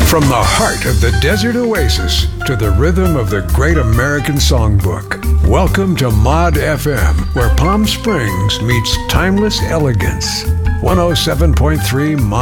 From the heart of the desert oasis to the rhythm of the great American songbook. Welcome to Mod FM, where Palm Springs meets timeless elegance. 107.3 Mod